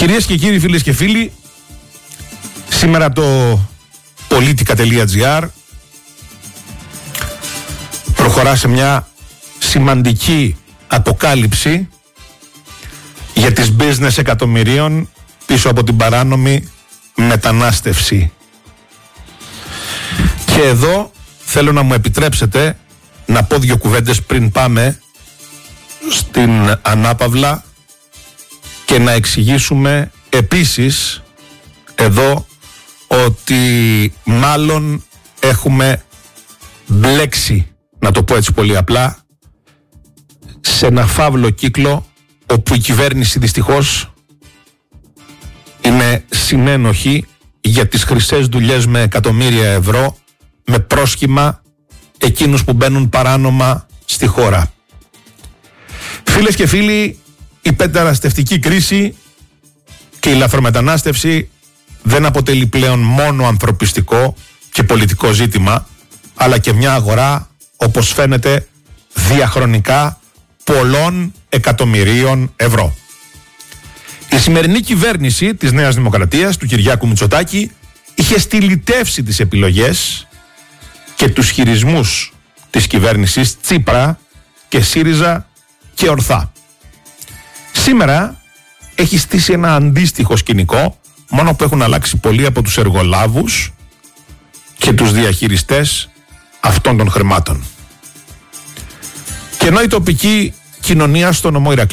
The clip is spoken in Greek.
Κυρίες και κύριοι, φίλες και φίλοι, σήμερα το politica.gr προχωρά σε μια σημαντική αποκάλυψη για τις business εκατομμυρίων πίσω από την παράνομη μετανάστευση. Και εδώ θέλω να μου επιτρέψετε να πω δύο κουβέντες πριν πάμε στην ανάπαυλα και να εξηγήσουμε επίσης εδώ ότι μάλλον έχουμε μπλέξει, να το πω έτσι πολύ απλά, σε ένα φαύλο κύκλο όπου η κυβέρνηση δυστυχώς είναι συνένοχη για τις χρυσές δουλειές με εκατομμύρια ευρώ, με πρόσχημα εκείνους που μπαίνουν παράνομα στη χώρα. Φίλες και φίλοι, η μεταναστευτική κρίση και η λαθρομετανάστευση δεν αποτελεί πλέον μόνο ανθρωπιστικό και πολιτικό ζήτημα, αλλά και μια αγορά, όπως φαίνεται, διαχρονικά πολλών εκατομμυρίων ευρώ. Η σημερινή κυβέρνηση της Νέας Δημοκρατίας, του Κυριάκου Μητσοτάκη, είχε στυλιτεύσει τις επιλογές και τους χειρισμούς της κυβέρνησης Τσίπρα και ΣΥΡΙΖΑ και ορθά. Σήμερα έχει στήσει ένα αντίστοιχο σκηνικό, μόνο που έχουν αλλάξει πολλοί από τους εργολάβους και τους διαχειριστές αυτών των χρημάτων. Και ενώ η τοπική κοινωνία στο νομό Ηρακλείου